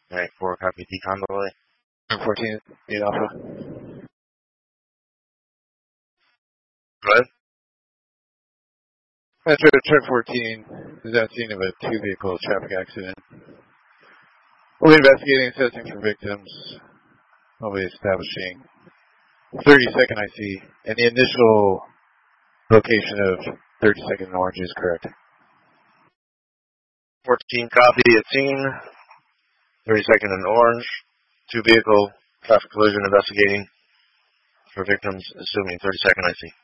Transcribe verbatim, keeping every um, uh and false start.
Alright, four, copy decon delay. fourteen, eight Alpha. Go ahead. Metro Truck fourteen is at scene of a two-vehicle traffic accident. We'll be investigating and assessing for victims. We'll be establishing thirty-second I C, and the initial location of thirty-second and Orange is correct. fourteen, copy at scene. thirty-second and Orange. Two vehicle traffic collision investigating for victims, assuming thirty-second I C.